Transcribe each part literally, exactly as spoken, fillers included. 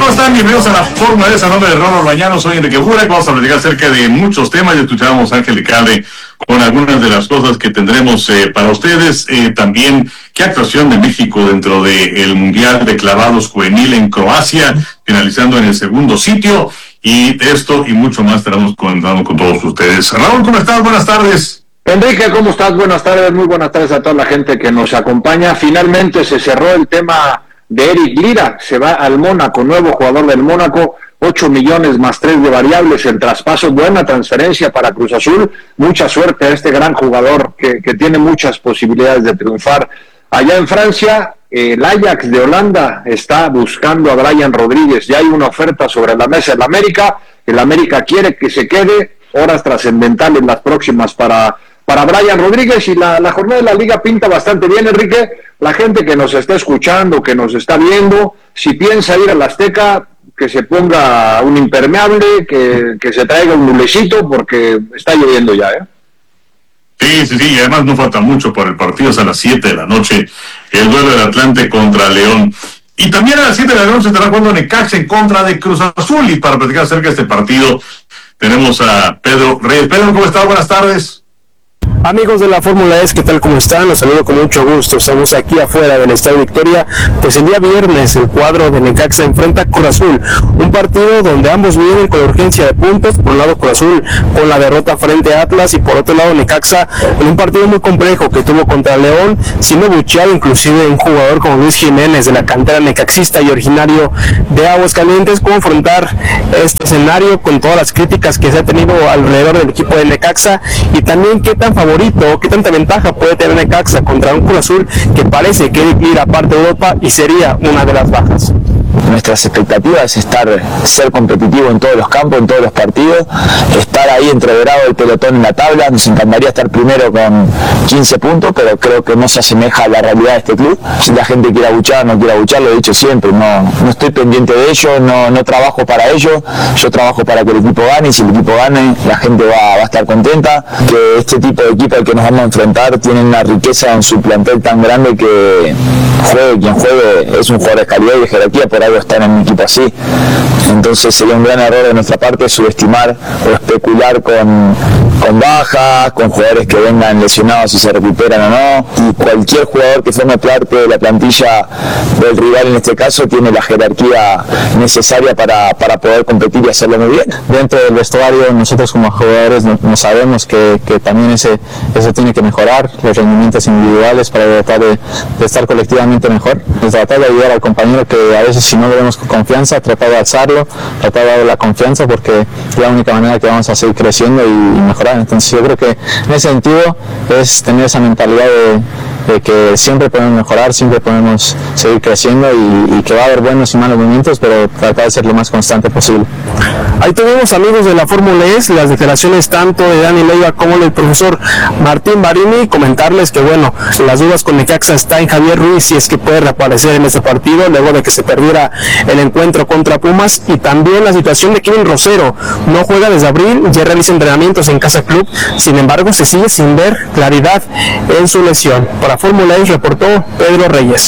¿cómo están? Bienvenidos a la Fórmula de a nombre de Ronald Bañano. Soy Enrique Burek. Vamos a platicar acerca de muchos temas. Ya escuchábamos a Ángel Lecalde con algunas de las cosas que tendremos eh, para ustedes. Eh, también, qué actuación de México dentro del Mundial de Clavados Juvenil en Croacia, finalizando en el segundo sitio. Y esto y mucho más estaremos contando con todos ustedes. Raúl, ¿cómo estás? Buenas tardes. Enrique, ¿cómo estás? Buenas tardes, muy buenas tardes a toda la gente que nos acompaña. Finalmente se cerró el tema de Eric Lira, se va al Mónaco, nuevo jugador del Mónaco, ocho millones más tres de variables en traspaso, buena transferencia para Cruz Azul, mucha suerte a este gran jugador que, que tiene muchas posibilidades de triunfar. Allá en Francia, el Ajax de Holanda está buscando a Brian Rodríguez, ya hay una oferta sobre la mesa del América, el América quiere que se quede, horas trascendentales las próximas para... para Brian Rodríguez, y la, la jornada de la Liga pinta bastante bien, Enrique. La gente que nos está escuchando, que nos está viendo, si piensa ir al Azteca, que se ponga un impermeable, que, que se traiga un nulecito, porque está lloviendo ya, ¿eh? Sí, sí, sí, y además no falta mucho para el partido, es a las siete de la noche, el duelo del Atlante contra León. Y también a las siete de la noche se estará jugando Necaxa en contra de Cruz Azul, y para platicar acerca de este partido tenemos a Pedro Reyes. Pedro, ¿cómo estás? Buenas tardes. Amigos de la Fórmula E, ¿qué tal? ¿Cómo están? Los saludo con mucho gusto. Estamos aquí afuera del Estadio Victoria. Pues el día viernes el cuadro de Necaxa enfrenta a Cruz Azul, un partido donde ambos vienen con urgencia de puntos. Por un lado Cruz Azul con la derrota frente a Atlas, y por otro lado Necaxa en un partido muy complejo que tuvo contra León, siendo bucheado inclusive un jugador como Luis Jiménez de la cantera necaxista y originario de Aguascalientes. Cómo afrontar este escenario con todas las críticas que se ha tenido alrededor del equipo de Necaxa, y también qué tan favorito, qué tanta ventaja puede tener Necaxa contra un Cruz Azul que parece que ir a parte de Europa y sería una de las bajas. Nuestras expectativas es estar, ser competitivo en todos los campos, en todos los partidos, estar ahí entreverado el pelotón en la tabla. Nos encantaría estar primero con quince puntos, pero creo que no se asemeja a la realidad de este club. Si la gente quiere abuchar, no quiere abuchar, lo he dicho siempre, no, no estoy pendiente de ello, no, no trabajo para ello, yo trabajo para que el equipo gane, y si el equipo gane, la gente va, va a estar contenta. Que este tipo de equipo al que nos vamos a enfrentar tiene una riqueza en su plantel tan grande que juegue quien juegue es un jugador de calidad y de jerarquía, por algo estar en un equipo así. Entonces sería un gran error de nuestra parte subestimar o especular con, con bajas, con jugadores que vengan lesionados y se recuperan o no, y cualquier jugador que forme parte de la plantilla del rival en este caso tiene la jerarquía necesaria para, para poder competir y hacerlo muy bien. Dentro del vestuario nosotros como jugadores no, no sabemos que, que también ese, eso tiene que mejorar, los rendimientos individuales para tratar de, de estar colectivamente mejor, de tratar de ayudar al compañero que a veces si no le vemos con confianza, tratar de alzarlo, tratar de darle la confianza, porque es la única manera que vamos a seguir creciendo y, y mejorar. Entonces yo creo que en ese sentido es tener esa mentalidad de, de que siempre podemos mejorar, siempre podemos seguir creciendo, y, y que va a haber buenos y malos momentos, pero tratar de ser lo más constante posible. Ahí tenemos, amigos de la Fórmula E, las declaraciones tanto de Dani Leiva como del profesor Martín Barini. Comentarles que bueno, las dudas con Necaxa está en Javier Ruiz, si es que puede reaparecer en este partido luego de que se perdiera el encuentro contra Pumas, y también la situación de Kevin Rosero, no juega desde abril, ya realiza entrenamientos en Casa Club, sin embargo se sigue sin ver claridad en su lesión. Para Fórmula E reportó Pedro Reyes.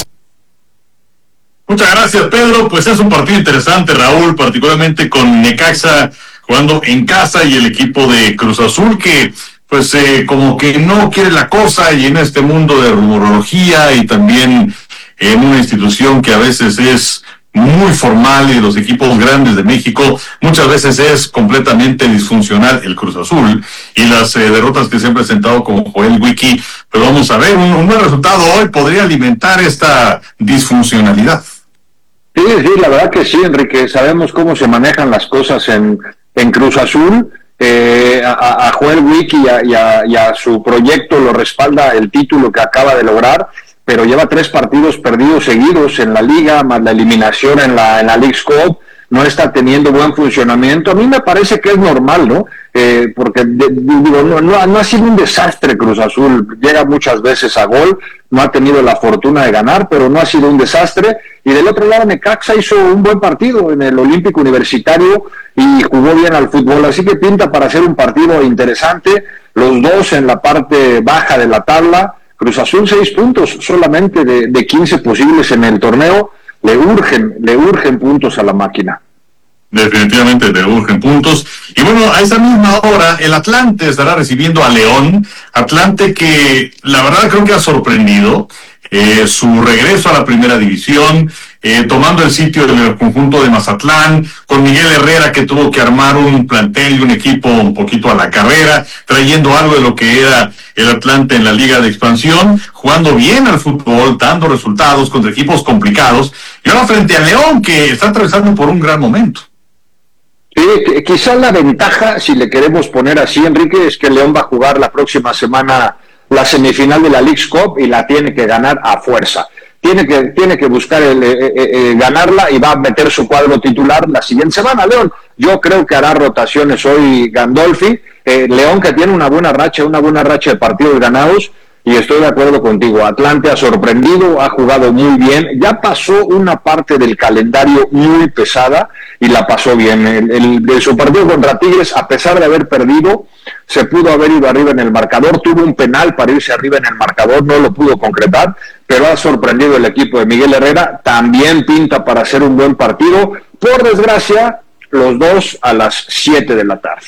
Muchas gracias, Pedro. Pues es un partido interesante, Raúl, particularmente con Necaxa jugando en casa y el equipo de Cruz Azul que pues eh, como que no quiere la cosa, y en este mundo de rumorología y también en una institución que a veces es muy formal, y los equipos grandes de México muchas veces es completamente disfuncional el Cruz Azul, y las eh, derrotas que se han presentado como Joel Wiki, pero vamos a ver, un, un buen resultado hoy podría alimentar esta disfuncionalidad. Sí, sí, la verdad que sí, Enrique, sabemos cómo se manejan las cosas en, en Cruz Azul. Eh, a, a Joel Wiki y a, y, a, y a su proyecto lo respalda el título que acaba de lograr, pero lleva tres partidos perdidos seguidos en la liga, más la eliminación en la, en la Leagues Cup. No está teniendo buen funcionamiento. A mí me parece que es normal, ¿no? Eh, porque de, digo, no, no, no ha sido un desastre Cruz Azul, llega muchas veces a gol, no ha tenido la fortuna de ganar, pero no ha sido un desastre. Y del otro lado Necaxa hizo un buen partido en el Olímpico Universitario y jugó bien al fútbol, así que pinta para hacer un partido interesante, los dos en la parte baja de la tabla. Cruz Azul seis puntos solamente de, de quince posibles en el torneo. le urgen, le urgen puntos a la máquina. Definitivamente le urgen puntos. Y bueno, a esa misma hora el Atlante estará recibiendo a León. Atlante que la verdad creo que ha sorprendido eh, su regreso a la primera división, eh, tomando el sitio del conjunto de Mazatlán, con Miguel Herrera que tuvo que armar un plantel y un equipo un poquito a la carrera, trayendo algo de lo que era el Atlante en la Liga de Expansión, jugando bien al fútbol, dando resultados contra equipos complicados, y ahora frente a León que está atravesando por un gran momento. Sí, quizás la ventaja, si le queremos poner así, Enrique, es que León va a jugar la próxima semana la semifinal de la Leagues Cup y la tiene que ganar a fuerza. Tiene que, tiene que buscar el, eh, eh, ganarla y va a meter su cuadro titular la siguiente semana. León, yo creo que hará rotaciones hoy Gandolfi. Eh, León que tiene una buena racha, una buena racha de partidos ganados. Y estoy de acuerdo contigo, Atlante ha sorprendido, ha jugado muy bien, ya pasó una parte del calendario muy pesada y la pasó bien. El, el, de su partido contra Tigres, a pesar de haber perdido, se pudo haber ido arriba en el marcador, tuvo un penal para irse arriba en el marcador, no lo pudo concretar, pero ha sorprendido el equipo de Miguel Herrera, también pinta para hacer un buen partido, por desgracia, los dos a las siete de la tarde.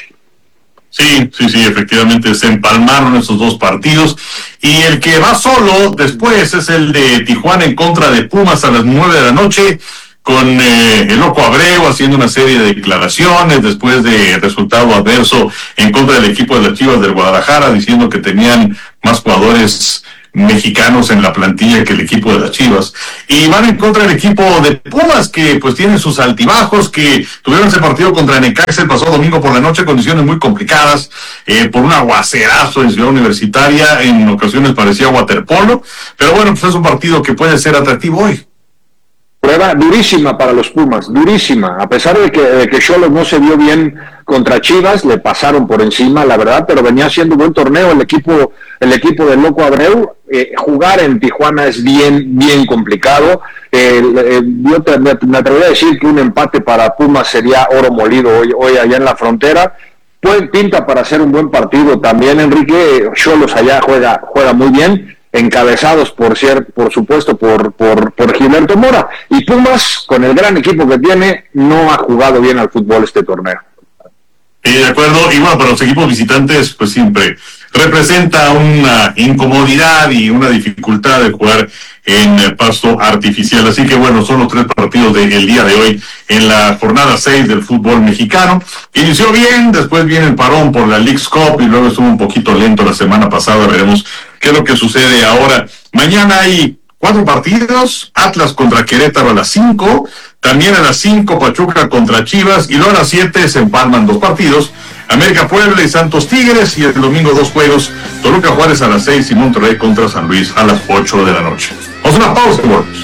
Sí, sí, sí, efectivamente se empalmaron esos dos partidos y el que va solo después es el de Tijuana en contra de Pumas a las nueve de la noche con eh, el Loco Abreu haciendo una serie de declaraciones después de resultado adverso en contra del equipo de las Chivas del Guadalajara, diciendo que tenían más jugadores mexicanos en la plantilla que el equipo de las Chivas, y van en contra del equipo de Pumas que pues tienen sus altibajos, que tuvieron ese partido contra Necaxa el pasado domingo por la noche, condiciones muy complicadas, eh, por un aguacerazo en Ciudad Universitaria, en ocasiones parecía waterpolo, pero bueno, pues es un partido que puede ser atractivo hoy. Prueba durísima para los Pumas, durísima, a pesar de que, de que Xolos no se vio bien contra Chivas, le pasaron por encima, la verdad, pero venía haciendo buen torneo el equipo, el equipo del Loco Abreu. Eh, jugar en Tijuana es bien, bien complicado. Eh, eh, yo te, me, me atrevería a decir que un empate para Pumas sería oro molido hoy, hoy allá en la frontera. Pues pinta para hacer un buen partido también, Enrique. Xolos allá juega, juega muy bien, encabezados por ser, por supuesto, por, por, por Gilberto Mora. Y Pumas, con el gran equipo que tiene, no ha jugado bien al fútbol este torneo. Sí, de acuerdo, y bueno, para los equipos visitantes, pues siempre representa una incomodidad y una dificultad de jugar en el pasto artificial. Así que bueno, son los tres partidos del día de hoy en la jornada seis del fútbol mexicano. Inició bien, después viene el parón por la Leagues Cup y luego estuvo un poquito lento la semana pasada. Veremos qué es lo que sucede ahora. Mañana hay cuatro partidos: Atlas contra Querétaro a las cinco, también a las cinco Pachuca contra Chivas, y luego a las siete se empalman dos partidos: América Puebla y Santos Tigres, y el domingo dos juegos: Toluca Juárez a las seis y Monterrey contra San Luis a las ocho de la noche. Vamos a una pausa, volvemos.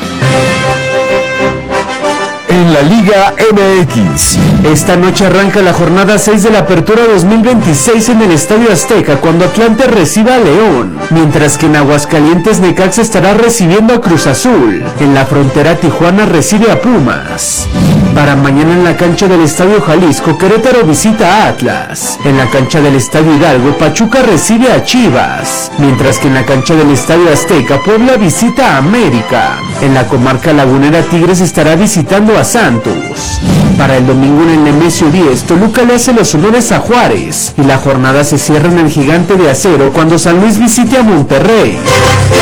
En la Liga M X, esta noche arranca la jornada seis de la Apertura dos mil veintiséis en el Estadio Azteca cuando Atlante reciba a León, mientras que en Aguascalientes Necaxa estará recibiendo a Cruz Azul. En la frontera Tijuana recibe a Pumas. Para mañana en la cancha del Estadio Jalisco, Querétaro visita a Atlas. En la cancha del Estadio Hidalgo, Pachuca recibe a Chivas, mientras que en la cancha del Estadio Azteca, Puebla visita a América. En la comarca lagunera, Tigres estará visitando a Santos. Para el domingo en el Nemesio diez, Toluca le hace los honores a Juárez, y la jornada se cierra en el Gigante de Acero cuando San Luis visite a Monterrey.